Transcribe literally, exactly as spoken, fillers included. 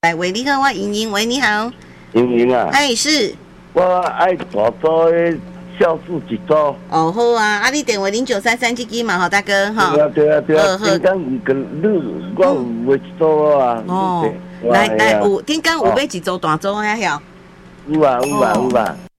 来，喂，你好，我莹莹，喂，你好， 莹莹啊， 哎，是， 我爱大组的酵素一组。 哦，好啊，啊，你电话零九三三这支嘛，吼，大哥，哈， 对啊，对啊，对啊， 好， 顶工有个你，我有买一组啊。 哦，来来，有顶工有买一组大组啊，晓？ 有啊，有啊，有啊。